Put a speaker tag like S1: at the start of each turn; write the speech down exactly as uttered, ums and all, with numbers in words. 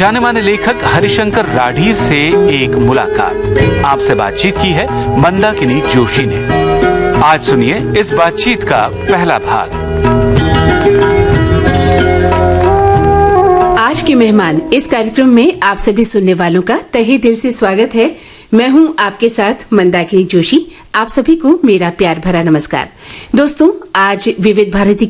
S1: जाने माने लेखक हरिशंकर राठी से एक मुलाकात। आपसे बातचीत की है मंदाकिनी जोशी ने। आज सुनिए इस बातचीत का पहला भाग।
S2: आज के मेहमान इस कार्यक्रम में आप सभी सुनने वालों का तहे दिल से स्वागत है। मैं हूं आपके साथ मंदाकिनी जोशी। आप सभी को मेरा प्यार भरा नमस्कार। दोस्तों, आज विविध भारती